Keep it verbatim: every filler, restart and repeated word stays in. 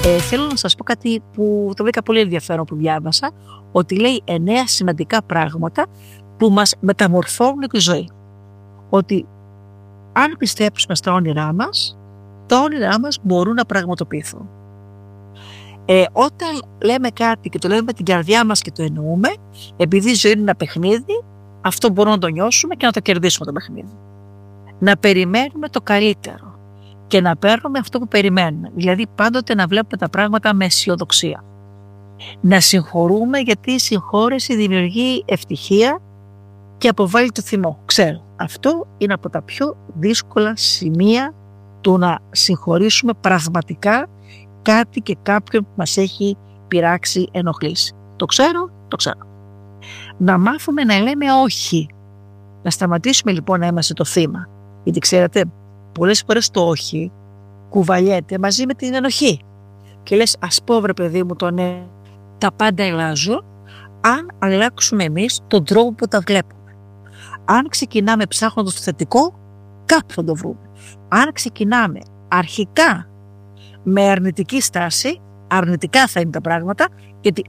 Ε, θέλω να σας πω κάτι που το βρήκα πολύ ενδιαφέρον που διάβασα, ότι λέει εννέα σημαντικά πράγματα που μας μεταμορφώνουν τη ζωή. Ότι αν πιστέψουμε στα όνειρά μας, τα όνειρά μας μπορούν να πραγματοποιηθούν. Ε, όταν λέμε κάτι και το λέμε με την καρδιά μας και το εννοούμε, επειδή η ζωή είναι ένα παιχνίδι, αυτό μπορούμε να το νιώσουμε και να το κερδίσουμε το παιχνίδι. Να περιμένουμε το καλύτερο και να παίρνουμε αυτό που περιμένουμε. Δηλαδή πάντοτε να βλέπουμε τα πράγματα με αισιοδοξία. Να συγχωρούμε, γιατί η συγχώρεση δημιουργεί ευτυχία και αποβάλλει το θυμό. Ξέρω, αυτό είναι από τα πιο δύσκολα σημεία του να συγχωρήσουμε πραγματικά κάτι και κάποιον που μας έχει πειράξει, ενοχλήσει. Το ξέρω, το ξέρω. Να μάθουμε να λέμε όχι. Να σταματήσουμε λοιπόν να είμαστε το θύμα. Γιατί ξέρετε, πολλές φορές το όχι κουβαλιέται μαζί με την ενοχή. Και λες, ας πω βρε παιδί μου το ναι, τα πάντα αλλάζουν αν αλλάξουμε εμείς τον τρόπο που τα βλέπουμε. Αν ξεκινάμε ψάχνοντας το θετικό, κάπου θα το βρούμε. Αν ξεκινάμε αρχικά με αρνητική στάση, αρνητικά θα είναι τα πράγματα, γιατί